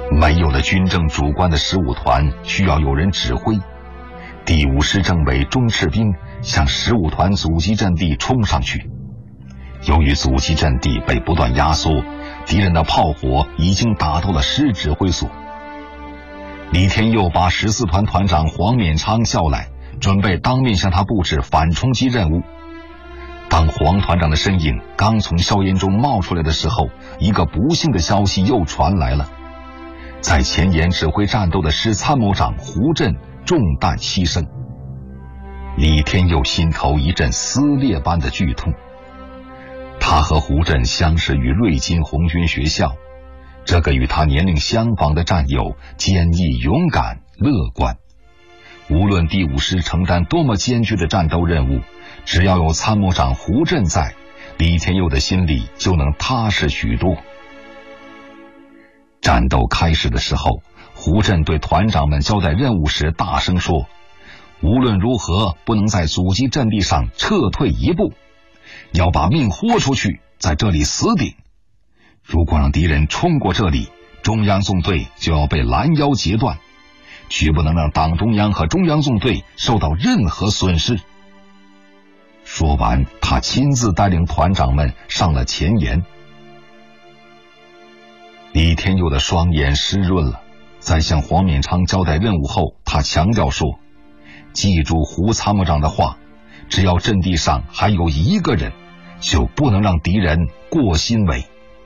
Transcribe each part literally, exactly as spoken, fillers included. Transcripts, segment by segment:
没有了军政主官的十五团需要有人指挥，第五师政委钟赤兵向十五团阻击阵地冲上去。由于阻击阵地被不断压缩，敌人的炮火已经打到了师指挥所。李天佑把十四团团长黄勉昌叫来，准备当面向他布置反冲击任务。当黄团长的身影刚从硝烟中冒出来的时候，一个不幸的消息又传来了。在前沿指挥战斗的师参谋长胡震中弹牺牲。李天佑心头一阵撕裂般的剧痛。他和胡震相识于瑞金红军学校，这个与他年龄相仿的战友坚毅勇敢乐观。无论第五师承担多么艰巨的战斗任务，只要有参谋长胡震在，李天佑的心里就能踏实许多。战斗开始的时候，胡震对团长们交代任务时大声说，无论如何不能在阻击阵地上撤退一步，要把命豁出去，在这里死顶。如果让敌人冲过这里，中央纵队就要被拦腰截断，绝不能让党中央和中央纵队受到任何损失。说完，他亲自带领团长们上了前沿。李天佑的双眼湿润了，在向黄勉昌交代任务后，他强调说，记住胡参谋长的话，只要阵地上还有一个人，就不能让敌人过心围。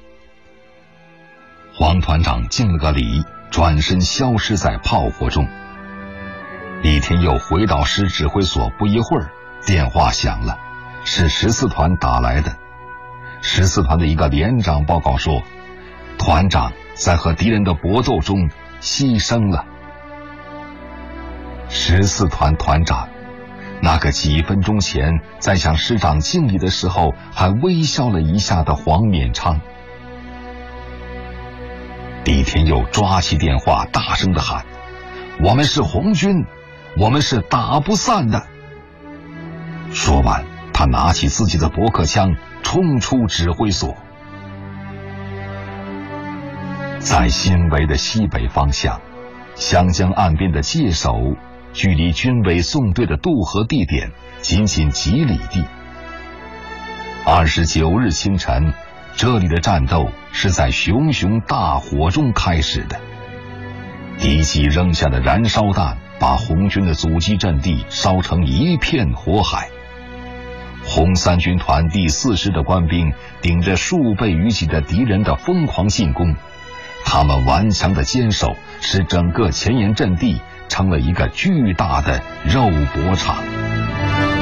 黄团长敬了个礼，转身消失在炮火中。李天佑回到师指挥所不一会儿，电话响了，是十四团打来的。十四团的一个连长报告说，团长在和敌人的搏斗中牺牲了。十四团团长，那个几分钟前在向师长敬礼的时候还微笑了一下的黄勉昌。李天佑抓起电话大声地喊，我们是红军，我们是打不散的。说完，他拿起自己的驳壳枪冲出指挥所。在新围的西北方向，湘江岸边的界首距离军委纵队的渡河地点仅仅几里地。二十九日清晨，这里的战斗是在熊熊大火中开始的。敌机扔下的燃烧弹把红军的阻击阵地烧成一片火海。红三军团第四师的官兵顶着数倍于己的敌人的疯狂进攻，他们顽强的坚守，使整个前沿阵地成了一个巨大的肉搏场。